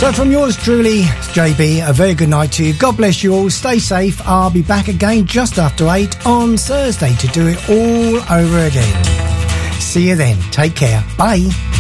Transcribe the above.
So from yours truly, JB, a very good night to you. God bless you all. Stay safe. I'll be back again just after 8 on Thursday to do it all over again. See you then. Take care. Bye.